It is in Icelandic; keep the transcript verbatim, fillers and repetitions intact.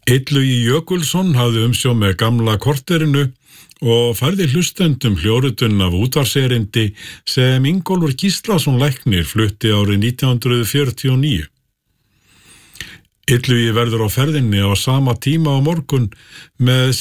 Illugi Jökulsson hafði umsjón með gamla korterinu og færði hlustendum hljóritun af útvarpserindi sem Ingólfur Gíslason læknir flutti árið nítján hundruð fjörutíu og níu. Illugi verður á ferðinni á sama tíma á morgun með